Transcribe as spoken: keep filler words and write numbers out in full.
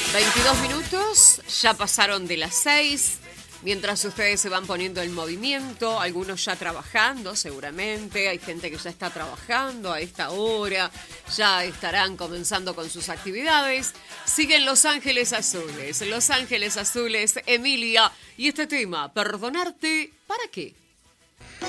veintidós minutos, ya pasaron de las seis. Mientras ustedes se van poniendo en movimiento, algunos ya trabajando seguramente, hay gente que ya está trabajando a esta hora, ya estarán comenzando con sus actividades. Siguen Los Ángeles Azules, Los Ángeles Azules, Emilia, y este tema, ¿perdonarte para qué?